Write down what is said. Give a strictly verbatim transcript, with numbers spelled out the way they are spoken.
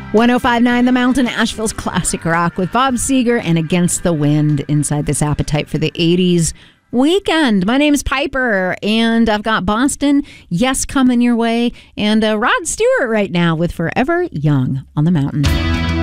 one oh five point nine The Mountain, Asheville's classic rock with Bob Seger and Against the Wind inside this Appetite for the eighties weekend. My name is Piper, and I've got Boston, Yes, coming your way, and uh, Rod Stewart right now with Forever Young on the Mountain.